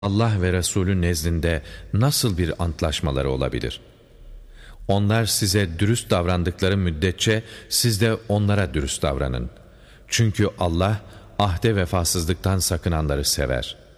Allah ve Resulü nezdinde nasıl bir antlaşmaları olabilir? Onlar size dürüst davrandıkları müddetçe siz de onlara dürüst davranın. Çünkü Allah ahde vefasızlıktan sakınanları sever.''